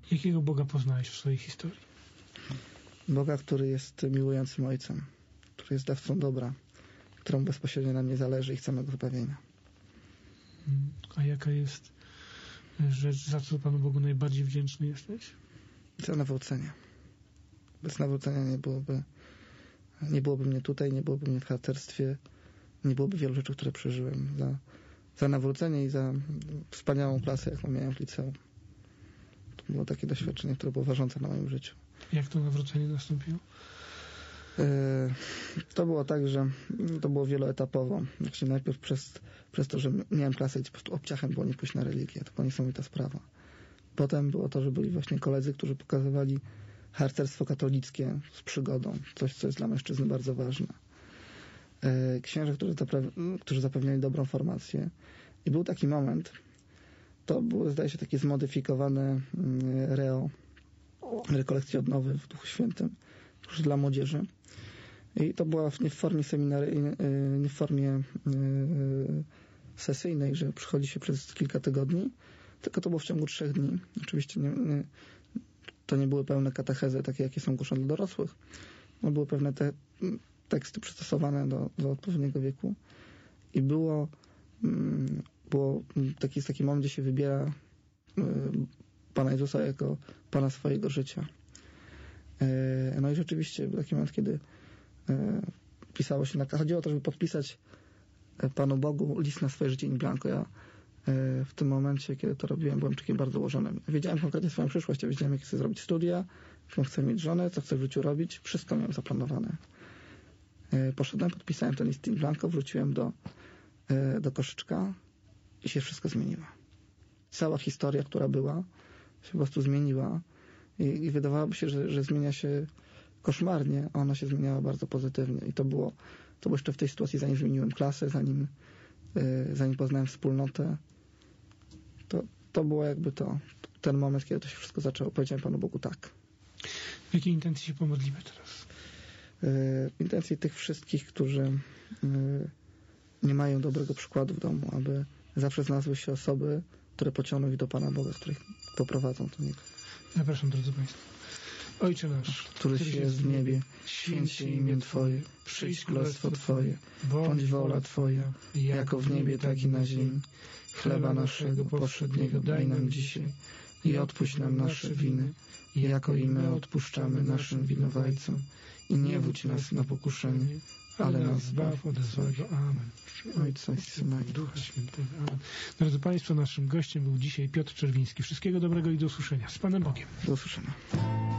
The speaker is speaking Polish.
Jakiego Boga poznałeś w swojej historii? Boga, który jest miłującym Ojcem, który jest dawcą dobra, któremu bezpośrednio na mnie zależy i chce mego zbawienia. A jaka jest rzecz, za co Panu Bogu najbardziej wdzięczny jesteś? Za nawrócenie. Bez nawrócenia nie byłoby mnie tutaj, nie byłoby mnie w harcerstwie, nie byłoby wielu rzeczy, które przeżyłem. Za nawrócenie i za wspaniałą klasę, jaką miałem w liceum. To było takie doświadczenie, które było ważące na moim życiu. Jak to nawrócenie nastąpiło? To było tak, że to było wieloetapowo. Znaczy najpierw przez to, że miałem klasę i po prostu obciachem było nie pójść na religię. To była niesamowita sprawa. Potem było to, że byli właśnie koledzy, którzy pokazywali harcerstwo katolickie z przygodą. Coś, co jest dla mężczyzny bardzo ważne. Księża, którzy zapewniali dobrą formację. I był taki moment, to były, zdaje się, takie zmodyfikowane rekolekcje odnowy w Duchu Świętym, już dla młodzieży. I to była nie w formie nie w formie sesyjnej, że przychodzi się przez kilka tygodni, tylko to było w ciągu 3 dni. Oczywiście to nie były pełne katechezy, takie jakie są głoszone dla dorosłych. No, były pewne te teksty przystosowane do odpowiedniego wieku. I jest taki moment, gdzie się wybiera Pana Jezusa jako Pana swojego życia. No i rzeczywiście był taki moment, kiedy pisało się chodziło o to, żeby podpisać Panu Bogu list na swoje życie in blanco. Ja w tym momencie, kiedy to robiłem, byłem człowiekiem bardzo ułożonym. Wiedziałem konkretnie swoją przyszłość, ja wiedziałem, jak chcę zrobić studia, jaką chcę mieć żonę, co chcę w życiu robić. Wszystko miałem zaplanowane. Poszedłem, podpisałem ten list in blanco, wróciłem do koszyczka i się wszystko zmieniło. Cała historia, która była, się po prostu zmieniła i wydawałoby się, że zmienia się koszmarnie, a ona się zmieniała bardzo pozytywnie. I to było jeszcze w tej sytuacji, zanim zmieniłem klasę, zanim poznałem wspólnotę. To było jakby ten moment, kiedy to się wszystko zaczęło. Powiedziałem Panu Bogu tak. W jakiej intencji się pomodlimy teraz? W intencji tych wszystkich, którzy nie mają dobrego przykładu w domu, aby zawsze znalazły się osoby, które pociągną ich do Pana Boga, których poprowadzą do Niego. Zapraszam, drodzy Państwo. Ojcze nasz, któryś jest w niebie, święć się imię Twoje, przyjdź królestwo Twoje, bądź wola Twoja, jako w niebie, tak i na ziemi. Chleba naszego powszedniego daj nam dzisiaj i odpuść nam nasze winy, jako i my odpuszczamy naszym winowajcom. I nie wódź nas na pokuszenie, ale nas zbaw od złego. Amen. Ojca i Syna i Ducha Świętego. Amen. Drodzy Państwo, naszym gościem był dzisiaj Piotr Czerwiński. Wszystkiego dobrego i do usłyszenia. Z Panem Bogiem. Do usłyszenia.